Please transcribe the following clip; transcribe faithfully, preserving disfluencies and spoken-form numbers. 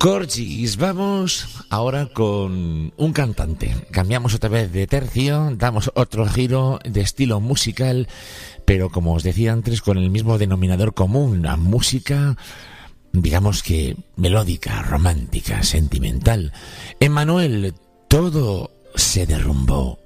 Corgis, vamos ahora con un cantante. Cambiamos otra vez de tercio, damos otro giro de estilo musical, pero como os decía antes, con el mismo denominador común, la música, digamos que melódica, romántica, sentimental. Emmanuel, todo se derrumbó.